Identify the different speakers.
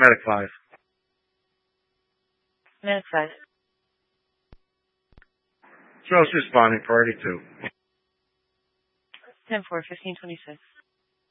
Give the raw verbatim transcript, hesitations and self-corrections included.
Speaker 1: Medic five.
Speaker 2: Medic five.
Speaker 1: Joe's responding, priority two.
Speaker 2: ten four, fifteen twenty-six.